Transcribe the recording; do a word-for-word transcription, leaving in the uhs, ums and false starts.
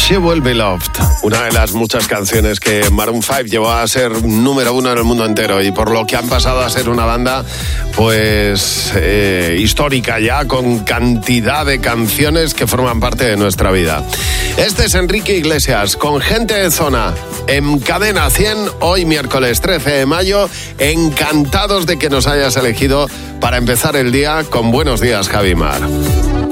She Will Be Loved, una de las muchas canciones que Maroon cinco llevó a ser número uno en el mundo entero y por lo que han pasado a ser una banda pues eh, histórica ya, con cantidad de canciones que forman parte de nuestra vida. Este es Enrique Iglesias con Gente de Zona en Cadena cien, hoy miércoles trece de mayo. Encantados de que nos hayas elegido para empezar el día con Buenos Días, Javi Mar.